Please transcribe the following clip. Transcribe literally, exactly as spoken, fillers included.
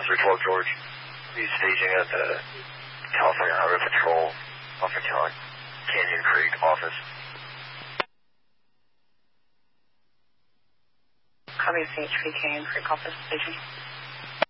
three twelve George. He's staging at the California Highway Patrol off of Canyon Creek office. Copy C H P K and Creek office staging.